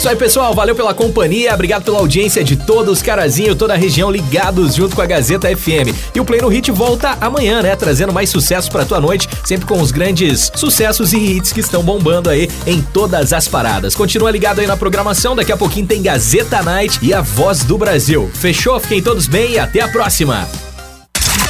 Isso aí, pessoal, valeu pela companhia, obrigado pela audiência de todos, Carazinho, toda a região ligados junto com a Gazeta FM. E o Play no Hit volta amanhã, né, trazendo mais sucessos pra tua noite, sempre com os grandes sucessos e hits que estão bombando aí em todas as paradas. Continua ligado aí na programação, daqui a pouquinho tem Gazeta Night e a Voz do Brasil. Fechou? Fiquem todos bem e até a próxima!